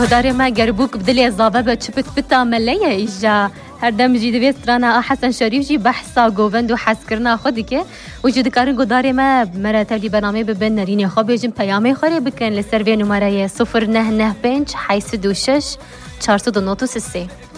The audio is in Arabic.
گودار ما گربوک بدلی زاوه به چپت بتا ملیه ایجا هر دم جی دوی سترانا حسن شریف جی بحثا گووند و حس کرنا خودی که و جی دکارن گودار ما مرتبی برنامه ببن نرین خواب یجن پیامه خوری بکن لسر و نمره 0995 826 493